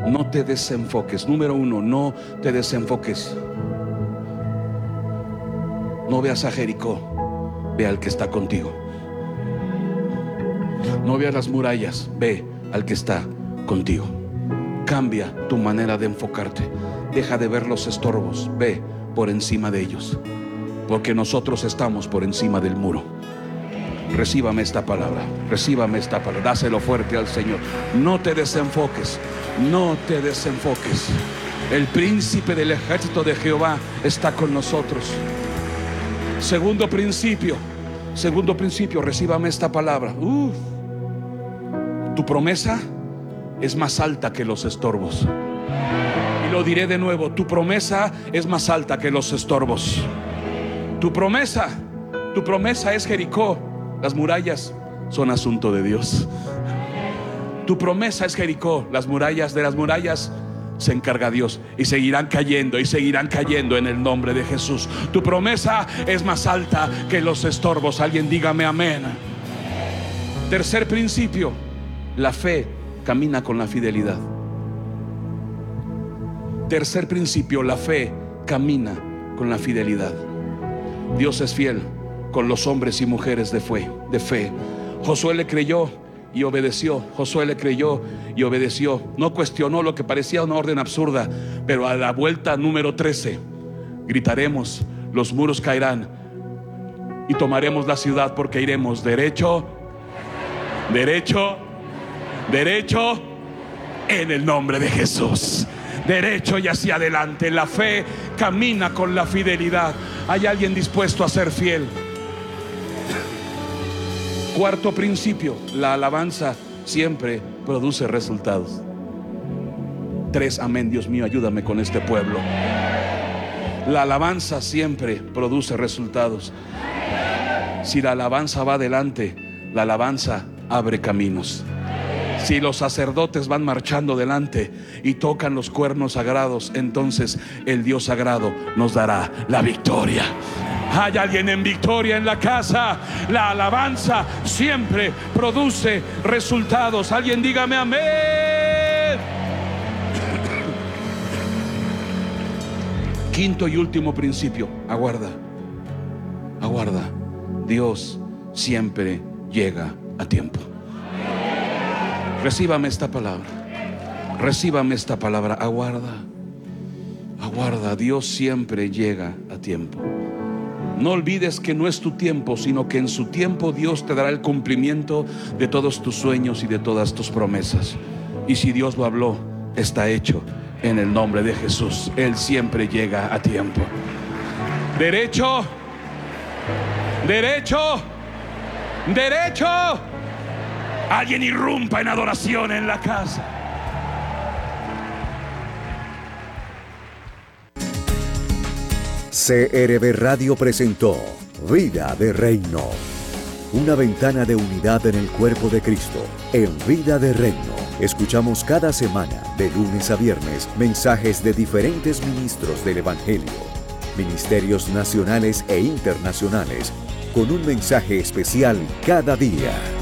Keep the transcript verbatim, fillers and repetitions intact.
No te desenfoques. Número uno, no te desenfoques. No veas a Jericó, ve al que está contigo. No veas las murallas, ve al que está contigo. Cambia tu manera de enfocarte. Deja de ver los estorbos, ve por encima de ellos, porque nosotros estamos por encima del muro. Recíbame esta palabra, recíbame esta palabra, dáselo fuerte al Señor. No te desenfoques, no te desenfoques. El príncipe del ejército de Jehová está con nosotros. Segundo principio, segundo principio, recíbame esta palabra. Uf. Tu promesa es más alta que los estorbos. Y lo diré de nuevo, tu promesa es más alta que los estorbos. Tu promesa, tu promesa es Jericó. Las murallas son asunto de Dios. Tu promesa es Jericó. Las murallas, de las murallas se encarga Dios, y seguirán cayendo y seguirán cayendo en el nombre de Jesús. Tu promesa es más alta que los estorbos. Alguien dígame amén. Tercer principio, la fe camina con la fidelidad. Tercer principio, la fe camina con la fidelidad. Dios es fiel con los hombres y mujeres de fe, de fe. Josué le creyó y obedeció. Josué le creyó y obedeció. No cuestionó lo que parecía una orden absurda, pero a la vuelta número trece gritaremos, los muros caerán y tomaremos la ciudad, porque iremos derecho, derecho, derecho en el nombre de Jesús. Derecho y hacia adelante. La fe camina con la fidelidad. ¿Hay alguien dispuesto a ser fiel? Cuarto principio, la alabanza siempre produce resultados. Tres, amén. Dios mío, ayúdame con este pueblo. La alabanza siempre produce resultados. Si la alabanza va adelante, la alabanza abre caminos. Si los sacerdotes van marchando delante y tocan los cuernos sagrados, entonces el Dios sagrado nos dará la victoria. ¿Hay alguien en victoria en la casa? La alabanza siempre produce resultados. Alguien dígame amén. Quinto y último principio, aguarda, aguarda. Dios siempre llega a tiempo. Recíbame esta palabra, recíbame esta palabra, aguarda, aguarda. Dios siempre llega a tiempo. No olvides que no es tu tiempo, sino que en su tiempo Dios te dará el cumplimiento de todos tus sueños y de todas tus promesas. Y si Dios lo habló, está hecho en el nombre de Jesús. Él siempre llega a tiempo. Derecho, derecho, derecho. Alguien irrumpa en adoración en la casa. C R V Radio presentó Vida de Reino, una ventana de unidad en el cuerpo de Cristo. En Vida de Reino escuchamos cada semana, de lunes a viernes, mensajes de diferentes ministros del Evangelio, ministerios nacionales e internacionales, con un mensaje especial cada día.